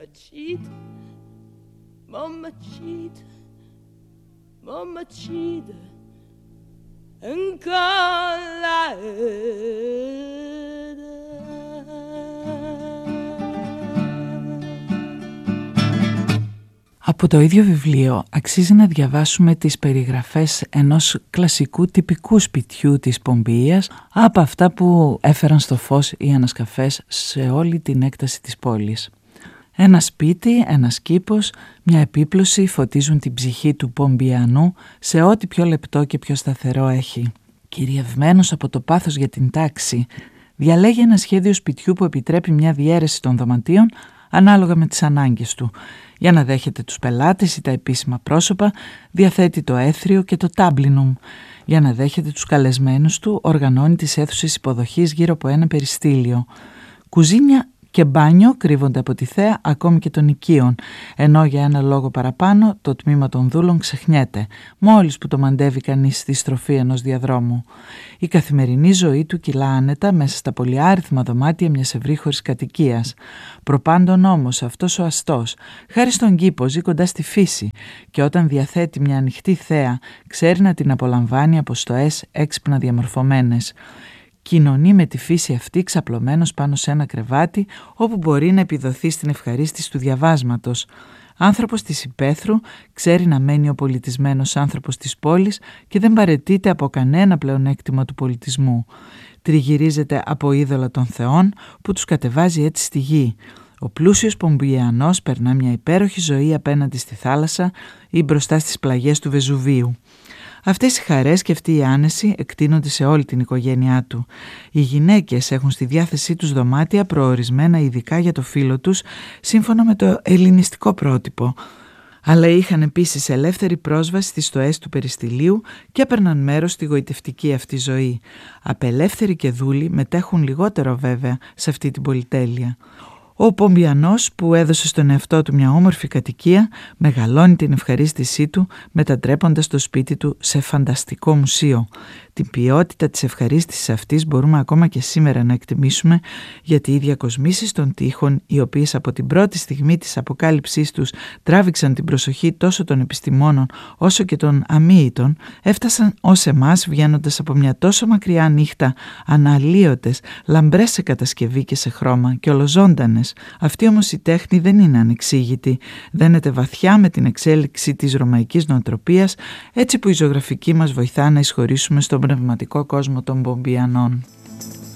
Momacida, encalada. Από το ίδιο βιβλίο αξίζει να διαβάσουμε τις περιγραφές ενός κλασικού τυπικού σπιτιού της Πομπεΐας από αυτά που έφεραν στο φως οι ανασκαφές σε όλη την έκταση της πόλης. Ένα σπίτι, ένας κήπος, μια επίπλωση φωτίζουν την ψυχή του Πομπιανού σε ό,τι πιο λεπτό και πιο σταθερό έχει. Κυριευμένος από το πάθος για την τάξη, διαλέγει ένα σχέδιο σπιτιού που επιτρέπει μια διαίρεση των δωματίων ανάλογα με τις ανάγκες του. Για να δέχεται τους πελάτες ή τα επίσημα πρόσωπα, διαθέτει το έθριο και το τάμπλινουμ. Για να δέχεται τους καλεσμένους του, οργανώνει τις αίθουσες υποδοχής γύρω από ένα περιστήλιο. Κουζίνια και μπάνιο κρύβονται από τη θέα ακόμη και των οικείων, ενώ για ένα λόγο παραπάνω το τμήμα των δούλων ξεχνιέται, μόλις που το μαντεύει κανείς στη στροφή ενός διαδρόμου. Η καθημερινή ζωή του κυλά άνετα μέσα στα πολυάριθμα δωμάτια μιας ευρύχωρης κατοικίας. Προπάντων όμως αυτός ο αστός, χάρη στον κήπο, ζει κοντά στη φύση και όταν διαθέτει μια ανοιχτή θέα, ξέρει να την απολαμβάνει από στοές έξυπνα διαμορφωμένες. Κοινωνεί με τη φύση αυτή ξαπλωμένος πάνω σε ένα κρεβάτι όπου μπορεί να επιδοθεί στην ευχαρίστηση του διαβάσματος. Άνθρωπος της υπαίθρου, ξέρει να μένει ο πολιτισμένος άνθρωπος της πόλης και δεν παραιτείται από κανένα πλεονέκτημα του πολιτισμού. Τριγυρίζεται από είδωλα των θεών που τους κατεβάζει έτσι στη γη. Ο πλούσιος Πομπιανός περνά μια υπέροχη ζωή απέναντι στη θάλασσα ή μπροστά στις πλαγιές του Βεζουβίου. Αυτές οι χαρές και αυτή η άνεση εκτείνονται σε όλη την οικογένειά του. Οι γυναίκες έχουν στη διάθεσή τους δωμάτια προορισμένα ειδικά για το φύλο τους, σύμφωνα με το ελληνιστικό πρότυπο. Αλλά είχαν επίσης ελεύθερη πρόσβαση στις στοές του περιστηλίου και έπαιρναν μέρος στη γοητευτική αυτή ζωή. Απελεύθεροι και δούλοι μετέχουν λιγότερο βέβαια σε αυτή την πολυτέλεια. Ο Πομπιανός που έδωσε στον εαυτό του μια όμορφη κατοικία μεγαλώνει την ευχαρίστησή του μετατρέποντας το σπίτι του σε φανταστικό μουσείο. Την ποιότητα της ευχαρίστησης αυτής μπορούμε ακόμα και σήμερα να εκτιμήσουμε, γιατί οι διακοσμήσεις των τοίχων, οι οποίες από την πρώτη στιγμή της αποκάλυψής τους τράβηξαν την προσοχή τόσο των επιστημόνων όσο και των αμοίητων, έφτασαν ως εμάς βγαίνοντας από μια τόσο μακριά νύχτα, αναλύωτες, λαμπρές σε κατασκευή και σε χρώμα και ολοζώντανες. Αυτή όμως η τέχνη δεν είναι ανεξήγητη, δένεται βαθιά με την εξέλιξη της ρωμαϊκής νοοτροπίας, έτσι που η ζωγραφική μας βοηθά να εισχωρήσουμε στον πνευματικό κόσμο των Πομπιανών.